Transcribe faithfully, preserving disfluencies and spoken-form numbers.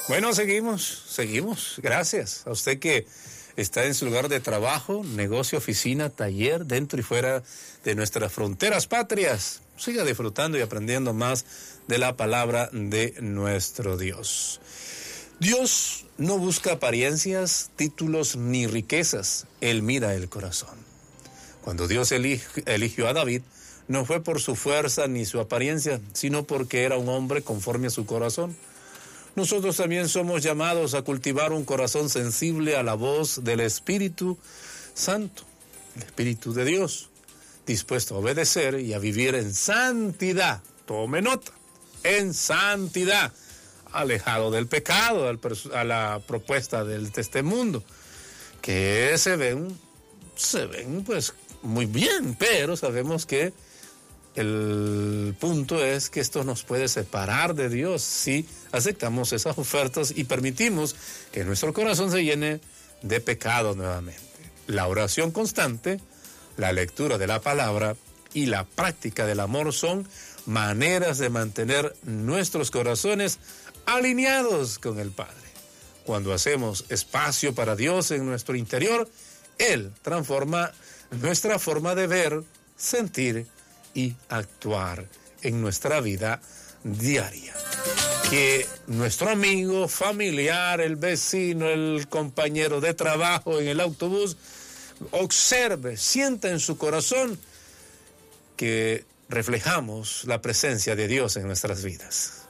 Bueno, seguimos, seguimos. Gracias a usted que está en su lugar de trabajo, negocio, oficina, taller, dentro y fuera de nuestras fronteras patrias. Siga disfrutando y aprendiendo más de la palabra de nuestro Dios. Dios no busca apariencias, títulos ni riquezas. Él mira el corazón. Cuando Dios elige, eligió a David, no fue por su fuerza ni su apariencia, sino porque era un hombre conforme a su corazón. Nosotros también somos llamados a cultivar un corazón sensible a la voz del Espíritu Santo, el Espíritu de Dios, dispuesto a obedecer y a vivir en santidad. Tome nota, en santidad, alejado del pecado, a la propuesta de este mundo, que se ven, se ven pues muy bien, pero sabemos que el punto es que esto nos puede separar de Dios si aceptamos esas ofertas y permitimos que nuestro corazón se llene de pecado nuevamente. La oración constante, la lectura de la palabra y la práctica del amor son maneras de mantener nuestros corazones alineados con el Padre. Cuando hacemos espacio para Dios en nuestro interior, Él transforma nuestra forma de ver, sentir y actuar en nuestra vida diaria. Que nuestro amigo, familiar, el vecino, el compañero de trabajo en el autobús, observe, sienta en su corazón que reflejamos la presencia de Dios en nuestras vidas.